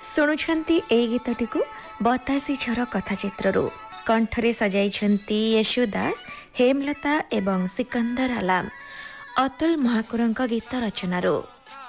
ଶୁଣୁଛନ୍ତି ଏହି ଗୀତଟିକୁ ବତାସି ଝର କଥାଚିତ୍ରରୁ। କଣ୍ଠରେ ସଜାଇଛନ୍ତି ୟଶୁ ଦାସ, ହେମଲତା ଏବଂ ସିକନ୍ଦର ଆଲାମ। ଅତୁଲ ମହାକୁରଙ୍କ ଗୀତ ରଚନାରୁ।